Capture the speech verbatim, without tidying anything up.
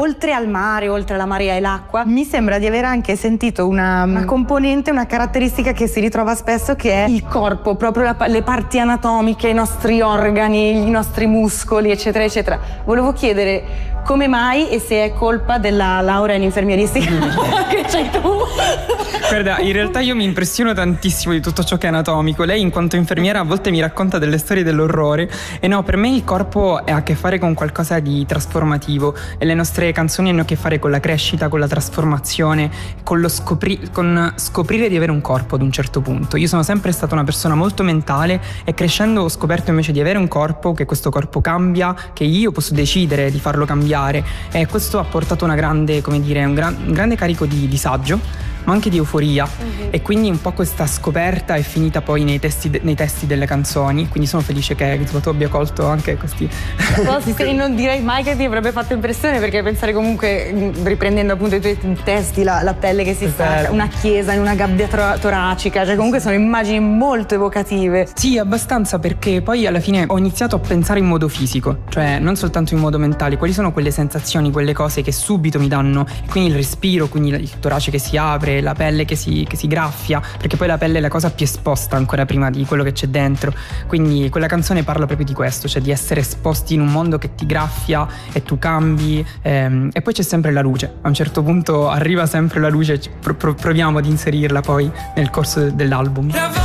oltre al mare, oltre alla marea e l'acqua, mi sembra di aver anche sentito una, una componente, una caratteristica che si ritrova spesso, che è il corpo, proprio la, le parti anatomiche, i nostri organi, i nostri muscoli, eccetera, eccetera. Volevo chiedere come mai e se è colpa della laurea in infermieristica che c'hai tu. Guarda, in realtà io mi impressiono tantissimo di tutto ciò che è anatomico. Lei, in quanto infermiera, a volte mi racconta delle storie dell'orrore. E no, per me il corpo ha a che fare con qualcosa di trasformativo, e le nostre canzoni hanno a che fare con la crescita, con la trasformazione, con lo scopri- con scoprire di avere un corpo ad un certo punto. Io sono sempre stata una persona molto mentale, e crescendo ho scoperto invece di avere un corpo, che questo corpo cambia, che io posso decidere di farlo cambiare, e questo ha portato una grande, come dire, un, gran- un grande carico di disagio, ma anche di euforia. Uh-huh. E quindi un po' questa scoperta è finita poi nei testi, de- nei testi delle canzoni, quindi sono felice che tu abbia colto anche questi. No, sì, non direi mai che ti avrebbe fatto impressione, perché pensare comunque, riprendendo appunto i tuoi testi, la, la pelle che si stacca, una chiesa in una gabbia tor- toracica, cioè comunque sono immagini molto evocative. Sì, abbastanza, perché poi alla fine ho iniziato a pensare in modo fisico, cioè non soltanto in modo mentale, quali sono quelle sensazioni, quelle cose che subito mi danno, quindi il respiro, quindi il torace che si apre, la pelle che si, che si graffia, perché poi la pelle è la cosa più esposta ancora prima di quello che c'è dentro. Quindi quella canzone parla proprio di questo, cioè di essere esposti in un mondo che ti graffia e tu cambi, ehm, e poi c'è sempre la luce. A un certo punto arriva sempre la luce, pro- pro- proviamo ad inserirla poi nel corso dell'album.